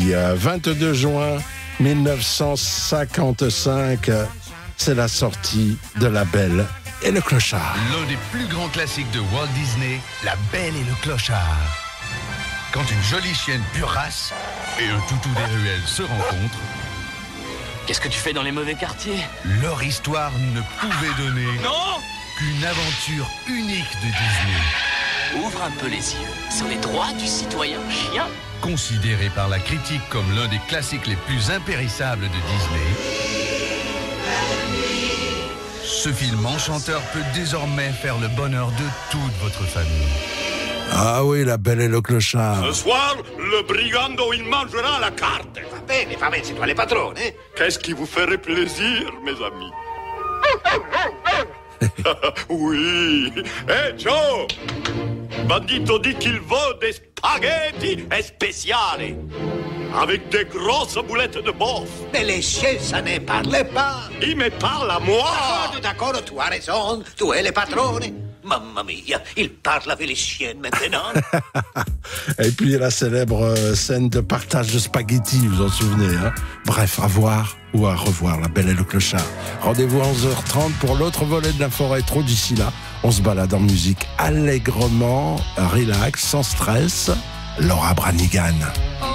samedi 22 juin 1955. C'est la sortie de La Belle et le Clochard. L'un des plus grands classiques de Walt Disney, La Belle et le Clochard. Quand une jolie chienne pure race et un toutou des ruelles se rencontrent, qu'est-ce que tu fais dans les mauvais quartiers? leur histoire ne pouvait donner qu'une aventure unique de Disney. Ouvre un peu les yeux sur les droits du citoyen chien. Considéré par la critique comme l'un des classiques les plus impérissables de Disney, ce film enchanteur peut désormais faire le bonheur de toute votre famille. Ah oui, La Belle et le Clochard. Ce soir, le brigando, il mangera à la carte. Va bene, c'est toi le patron, hein? Qu'est-ce qui vous ferait plaisir, mes amis? Oui. Joe! Bandito dit qu'il veut des spaghetti spéciali. Avec des grosses boulettes de bœuf. Mais les chiens, ça ne parle pas. Il me parle à moi. D'accord, tu as raison. Tu es le patron. Mamma mia, il parle avec les chiennes maintenant. Et puis la célèbre scène de partage de spaghettis, vous en souvenez, hein? Bref, à voir ou à revoir La Belle et le Clochard. Rendez-vous à 11h30 pour l'autre volet de l'info rétro. D'ici là, on se balade en musique allègrement, relax, sans stress. Laura Branigan.